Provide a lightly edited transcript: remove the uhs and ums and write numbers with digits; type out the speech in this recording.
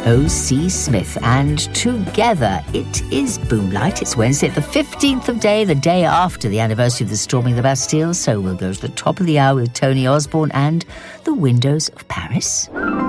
O.C. Smith, and together it is Boomlight. It's Wednesday, the 15th of Day, the day after the anniversary of the storming of the Bastille, so we'll go to the top of the hour with Tony Osborne and The Windows of Paris.